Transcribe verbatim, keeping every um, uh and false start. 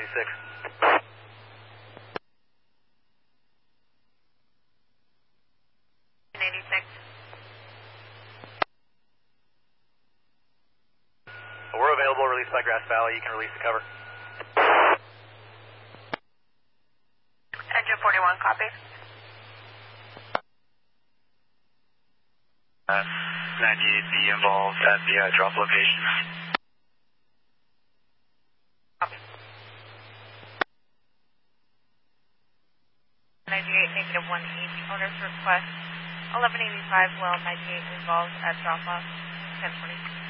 eighty-six. eighty-six. We're available, release by Grass Valley. You can release the cover. Engine forty-one, copy. Uh, ninety-eight B involved at the uh, drop location. Copy. ninety-eight, negative one eight, owner's request. eleven eighty-five, well, ninety-eight involved at drop off, ten twenty.